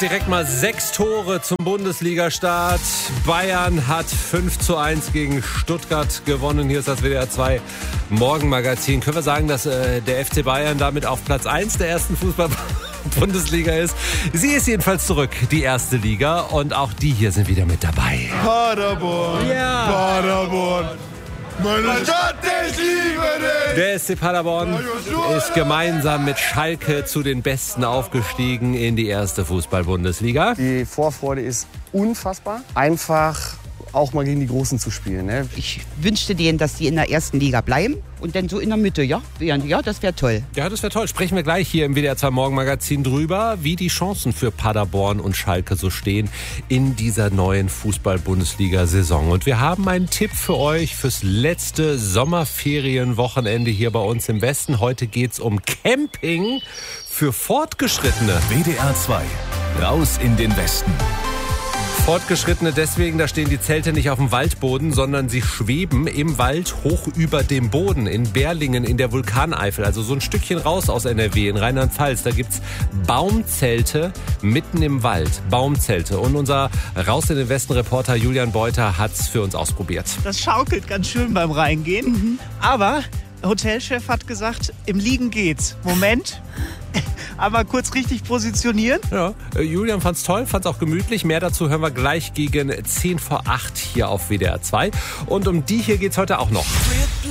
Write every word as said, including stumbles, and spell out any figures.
direkt mal sechs Tore zum Bundesliga-Start. Bayern hat fünf zu eins gegen Stuttgart gewonnen. Hier ist das W D R zwei Morgenmagazin. Können wir sagen, dass äh, der F C Bayern damit auf Platz eins der ersten Fußball-Bundesliga ist? Sie ist jedenfalls zurück, die erste Liga. Und auch die hier sind wieder mit dabei. Paderborn, ja. Paderborn. Meine Stadt, ich liebe dich! Der S C Paderborn ist gemeinsam mit Schalke zu den Besten aufgestiegen in die erste Fußball-Bundesliga. Die Vorfreude ist unfassbar. Einfach auch mal gegen die Großen zu spielen. Ne? Ich wünschte denen, dass die in der ersten Liga bleiben und dann so in der Mitte, ja? Ja, das wäre toll. Ja, das wäre toll. Sprechen wir gleich hier im W D R zwei Morgenmagazin drüber, wie die Chancen für Paderborn und Schalke so stehen in dieser neuen Fußball-Bundesliga-Saison. Und wir haben einen Tipp für euch fürs letzte Sommerferienwochenende hier bei uns im Westen. Heute geht's um Camping für Fortgeschrittene. W D R zwei, raus in den Westen. Fortgeschrittene deswegen, da stehen die Zelte nicht auf dem Waldboden, sondern sie schweben im Wald hoch über dem Boden. In Berlingen in der Vulkaneifel, also so ein Stückchen raus aus N R W, in Rheinland-Pfalz. Da gibt's Baumzelte mitten im Wald. Baumzelte. Und unser Raus in den Westen-Reporter Julian Beuter hat's für uns ausprobiert. Das schaukelt ganz schön beim Reingehen. Mhm. Aber Hotelchef hat gesagt, im Liegen geht's. Moment. Aber kurz richtig positionieren. Ja, Julian fand's toll, fand's auch gemütlich. Mehr dazu hören wir gleich gegen zehn vor acht hier auf W D R zwei. Und um die hier geht's heute auch noch.